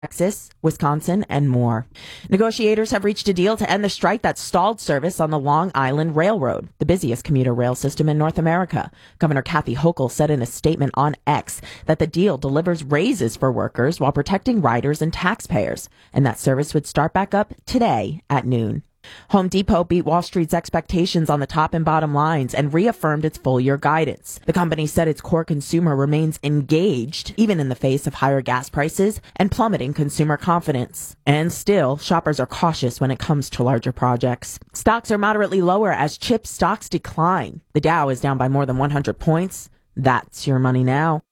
Texas, Wisconsin, and more. Negotiators have reached a deal to end the strike that stalled service on the Long Island Railroad, the busiest commuter rail system in North America. Governor Kathy Hochul said in a statement on X that the deal delivers raises for workers while protecting riders and taxpayers, and that service would start back up today at noon. Home Depot beat Wall Street's expectations on the top and bottom lines and reaffirmed its full-year guidance. The company said its core consumer remains engaged, even in the face of higher gas prices and plummeting consumer confidence. And still, shoppers are cautious when it comes to larger projects. Stocks are moderately lower as chip stocks decline. The Dow is down by more than 100 points. That's your money now.